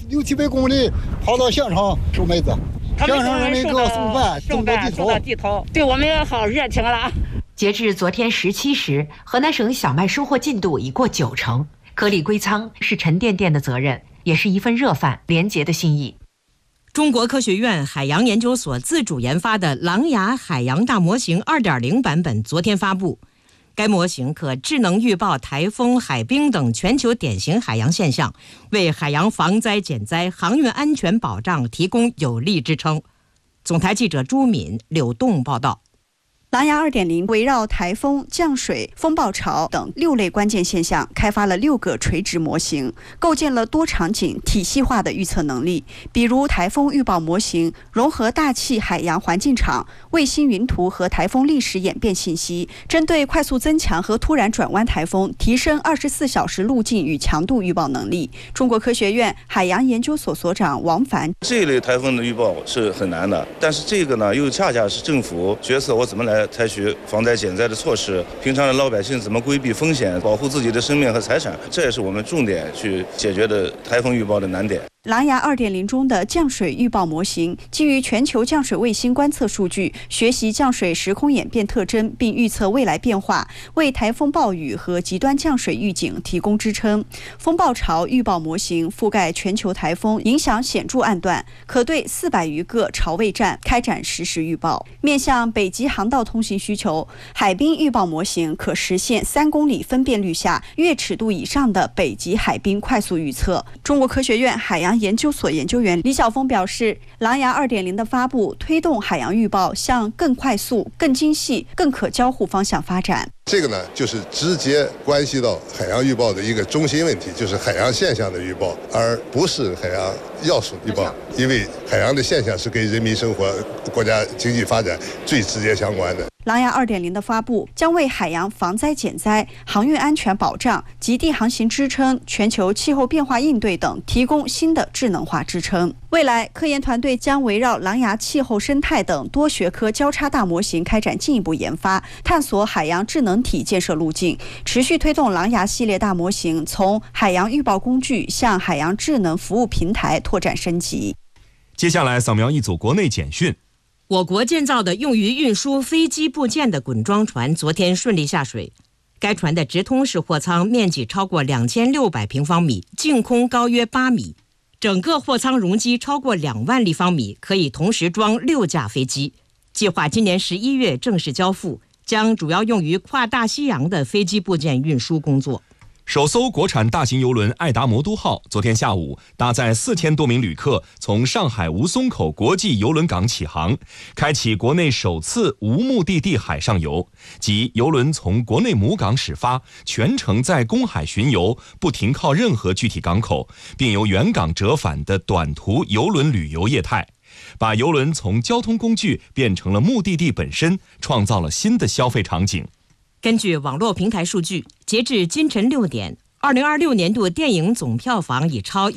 600-700公里跑到县城收麦子，县城人民给我送饭，送到地头， 对我们好热情了。 截至昨天17时，河南省小麦收获进度已过90%，颗粒归仓是沉甸甸的责任，也是一份热饭，廉洁的心意。 中国科学院海洋研究所自主研发的狼牙海洋大模型 2.0 版本昨天发布。该模型可智能预报台风、海冰等全球典型海洋现象，为海洋防灾减灾、航运安全保障提供有力支撑。总台记者朱敏、柳栋报道。 狼牙 2.0 围绕台风、降水、风暴潮等6类关键现象，开发了6个垂直模型，构建了多场景体系化的预测能力。比如台风预报模型融合大气海洋环境场、卫星云图和台风历史演变信息，针对快速增强和突然转弯台风，提升24小时路径与强度预报能力。中国科学院海洋研究所所长王凡： 这类台风的预报是很难的，但是这个呢，又恰恰是政府决策我怎么来采取防灾减灾的措施，平常的老百姓怎么规避风险，保护自己的生命和财产，这也是我们重点去解决的台风预报的难点。 狼牙 2.0 中的降水预报模型基于全球降水卫星观测数据，学习降水时空演变特征，并预测未来变化，为台风暴雨和极端降水预警提供支撑。风暴潮预报模型覆盖全球台风影响显著暗段，可对400余个潮位站开展实时预报。面向北极航道通信需求，海冰预报模型可实现3公里分辨率下月尺度以上的北极海冰快速预测。中国科学院海洋研究所研究员李晓峰表示，狼牙 2.0 的发布推动海洋预报向更快速、更精细、更可交互方向发展。 这个呢，就是直接关系到海洋预报的一个中心问题，就是海洋现象的预报，而不是海洋要素预报。因为海洋的现象是跟人民生活、国家经济发展最直接相关的。 狼牙 2.0 的发布将为海洋防灾减灾、航运安全保障、极地航行支撑、全球气候变化应对等提供新的智能化支撑。未来，科研团队将围绕狼牙气候生态等多学科交叉大模型开展进一步研发，探索海洋智能体建设路径，持续推动狼牙系列大模型从海洋预报工具向海洋智能服务平台拓展升级。 接下来扫描一组国内简讯。 我国建造的用于运输飞机部件的滚装船昨天顺利下水。该船的直通式货舱面积超过2600平方米，净空高约8米，整个货舱容积超过2万立方米，可以同时装6架飞机。计划今年11月正式交付，将主要用于跨大西洋的飞机部件运输工作。 首艘国产大型邮轮爱达魔都号昨天下午搭载4000多名旅客从上海吴淞口国际邮轮港起航，开启国内首次无目的地海上游，即邮轮从国内母港始发，全程在公海巡游，不停靠任何具体港口，并由原港折返的短途邮轮旅游业态，把邮轮从交通工具变成了目的地本身，创造了新的消费场景。 根据网络平台数据，截至今晨6点，2026年度电影总票房已超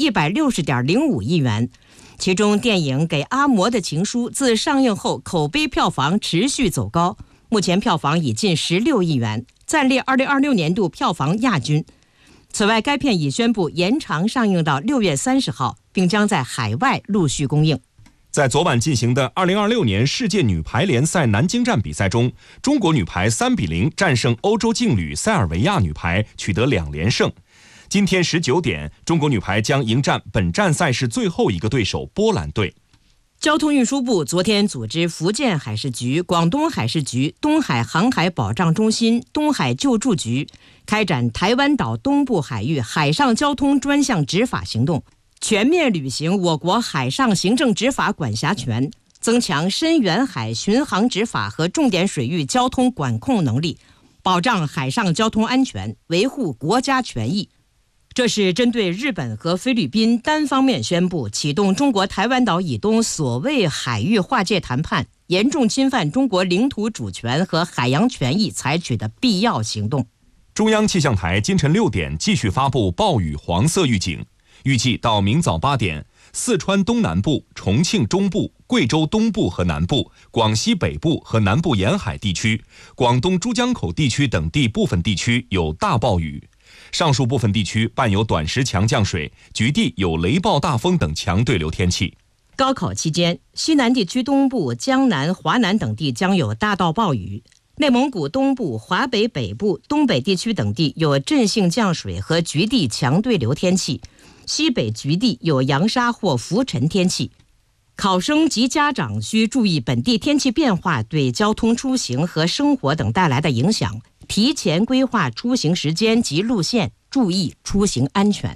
160.05亿元，其中电影《给阿嬷的情书》自上映后口碑票房持续走高，目前票房已近16亿元，暂列2026年度票房亚军。此外，该片已宣布延长上映到6月30号，并将在海外陆续公映。 在昨晚进行的2026年世界女排联赛南京站比赛中，中国女排3-0战胜欧洲劲旅塞尔维亚女排，取得2连胜。今天19点，中国女排将迎战本站赛事最后一个对手波兰队。 交通运输部昨天组织福建海事局、广东海事局、东海航海保障中心、东海救助局开展台湾岛东部海域海上交通专项执法行动，全面履行我国海上行政执法管辖权，增强深远海巡航执法和重点水域交通管控能力，保障海上交通安全，维护国家权益。这是针对日本和菲律宾单方面宣布启动中国台湾岛以东所谓海域划界谈判，严重侵犯中国领土主权和海洋权益采取的必要行动。 中央气象台今晨6点继续发布暴雨黄色预警，预计到明早8点，四川东南部、重庆中部、贵州东部和南部、广西北部和南部沿海地区、广东珠江口地区等地部分地区有大暴雨。 上述部分地区伴有短时强降水，局地有雷暴大风等强对流天气。 高考期间，西南地区东部、江南、华南等地将有大到暴雨，内蒙古东部、华北北部、东北地区等地有阵性降水和局地强对流天气，西北局地有扬沙或浮尘天气。考生及家长需注意本地天气变化对交通出行和生活等带来的影响，提前规划出行时间及路线，注意出行安全。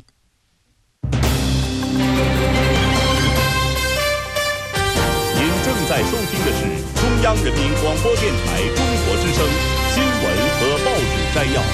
您正在收听的是中央人民广播电台中国之声新闻和报纸摘要。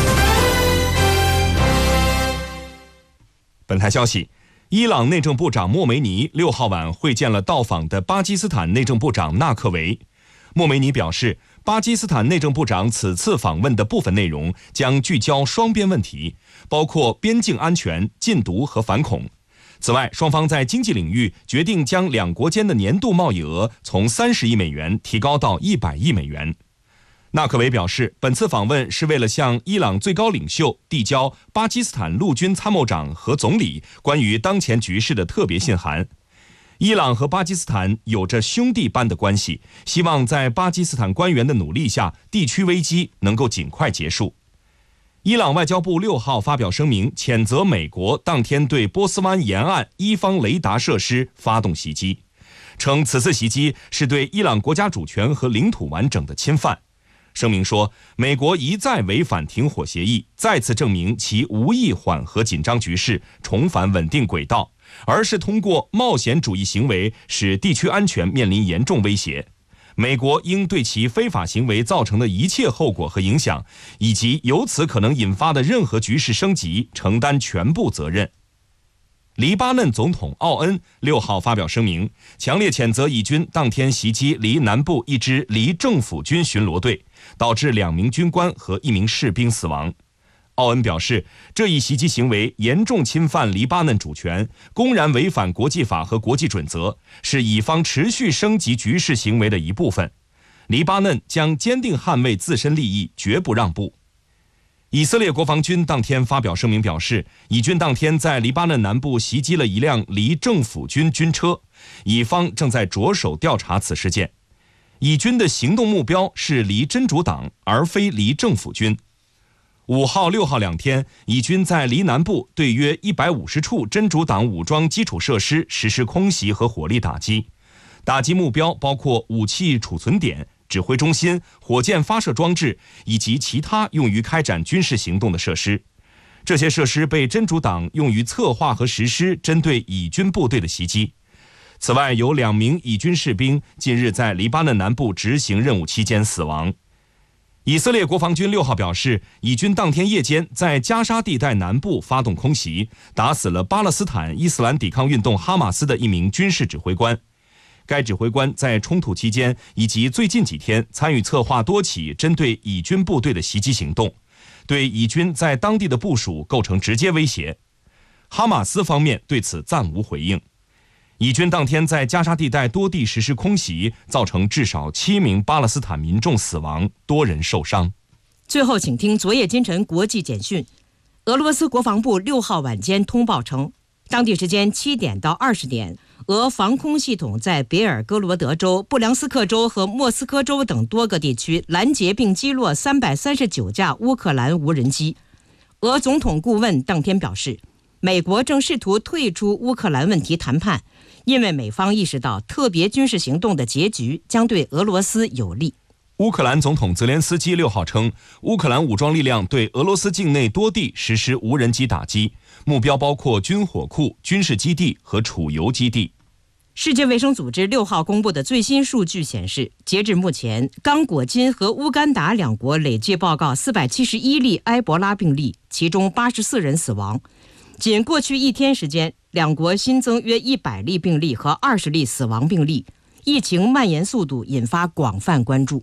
本台消息，伊朗内政部长莫梅尼6号晚会见了到访的巴基斯坦内政部长纳克维。莫梅尼表示，巴基斯坦内政部长此次访问的部分内容将聚焦双边问题，包括边境安全、禁毒和反恐。此外，双方在经济领域决定将两国间的年度贸易额从30亿美元提高到100亿美元。纳克维表示，本次访问是为了向伊朗最高领袖递交巴基斯坦陆军参谋长和总理关于当前局势的特别信函。伊朗和巴基斯坦有着兄弟般的关系，希望在巴基斯坦官员的努力下，地区危机能够尽快结束。伊朗外交部6号发表声明，谴责美国当天对波斯湾沿岸伊方雷达设施发动袭击，称此次袭击是对伊朗国家主权和领土完整的侵犯。声明说，美国一再违反停火协议，再次证明其无意缓和紧张局势，重返稳定轨道，而是通过冒险主义行为使地区安全面临严重威胁。美国应对其非法行为造成的一切后果和影响，以及由此可能引发的任何局势升级，承担全部责任。黎巴嫩总统奥恩6号发表声明，强烈谴责以军当天袭击黎南部一支黎政府军巡逻队，导致2名军官和1名士兵死亡。奥恩表示，这一袭击行为严重侵犯黎巴嫩主权，公然违反国际法和国际准则，是以方持续升级局势行为的一部分。黎巴嫩将坚定捍卫自身利益，绝不让步。以色列国防军当天发表声明表示，以军当天在黎巴嫩南部袭击了一辆黎政府军军车，以方正在着手调查此事件。以军的行动目标是黎真主党，而非黎政府军。5号、6号2天，以军在黎南部对约150处真主党武装基础设施实施空袭和火力打击，打击目标包括武器储存点、指挥中心、火箭发射装置以及其他用于开展军事行动的设施。这些设施被真主党用于策划和实施针对以军部队的袭击。此外，有2名以军士兵近日在黎巴嫩南部执行任务期间死亡。以色列国防军6号表示，以军当天夜间在加沙地带南部发动空袭，打死了巴勒斯坦伊斯兰抵抗运动哈马斯的1名军事指挥官。该指挥官在冲突期间以及最近几天参与策划多起针对以军部队的袭击行动，对以军在当地的部署构成直接威胁。哈马斯方面对此暂无回应。以军当天在加沙地带多地实施空袭，造成至少7名巴勒斯坦民众死亡，多人受伤。 最后请听昨夜今晨国际简讯。俄罗斯国防部6号晚间通报称，当地时间7点到20点，俄防空系统在别尔哥罗德州、布良斯克州和莫斯科州等多个地区拦截并击落339架乌克兰无人机。俄总统顾问当天表示，美国正试图退出乌克兰问题谈判，因为美方意识到特别军事行动的结局将对俄罗斯有利。 乌克兰总统泽连斯基6号称，乌克兰武装力量对俄罗斯境内多地实施无人机打击，目标包括军火库、军事基地和储油基地。 世界卫生组织6号公布的最新数据显示，截至目前，刚果金和乌干达2国累计报告471例埃博拉病例，其中84人死亡。仅过去1天时间，2国新增约100例病例和20例死亡病例，疫情蔓延速度引发广泛关注。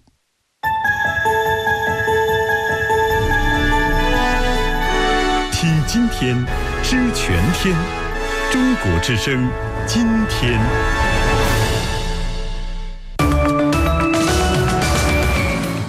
听今天，知全天，中国之声，今天。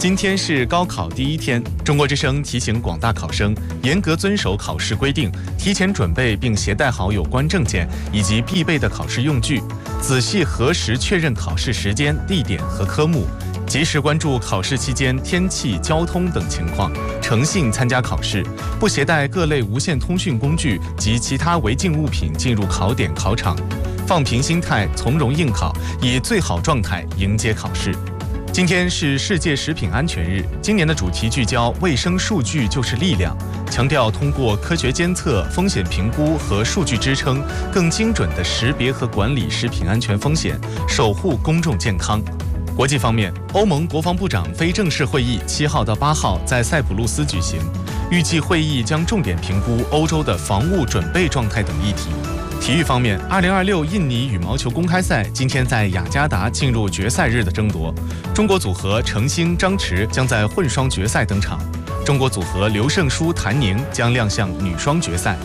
今天是高考第一天，中国之声提醒广大考生严格遵守考试规定，提前准备并携带好有关证件以及必备的考试用具，仔细核实确认考试时间、地点和科目，及时关注考试期间天气、交通等情况，诚信参加考试，不携带各类无线通讯工具及其他违禁物品进入考点、考场，放平心态，从容应考，以最好状态迎接考试。今天是世界食品安全日，今年的主题聚焦卫生数据就是力量，强调通过科学监测、风险评估和数据支撑，更精准地识别和管理食品安全风险，守护公众健康。国际方面，欧盟国防部长非正式会议7号到8号在塞浦路斯举行，预计会议将重点评估欧洲的防务准备状态等议题。体育方面，2026印尼羽毛球公开赛今天在雅加达进入决赛日的争夺，中国组合程星、张弛将在混双决赛登场，中国组合刘胜书、谭宁将亮相女双决赛。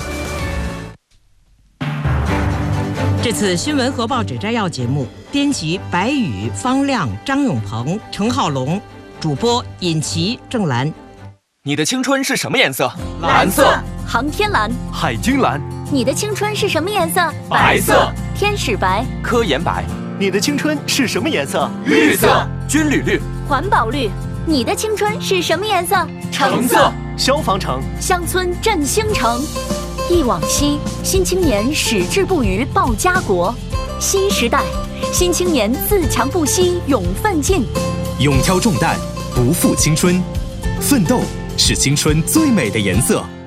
这次新闻核报纸摘要节目，编辑白宇、方亮、张永鹏、程浩龙，主播尹奇、郑兰。 你的青春是什么颜色？ 蓝色。航天蓝。 海军蓝。 你的青春是什么颜色？ 白色。 天使白。 科研白。 你的青春是什么颜色？ 绿色。军旅绿。 环保绿。你的青春是什么颜色？ 橙色。 消防橙。 乡村振兴城。忆往昔，新青年矢志不渝报家国；新时代，新青年自强不息勇奋进。 勇挑重担，不负青春，奋斗是青春最美的颜色。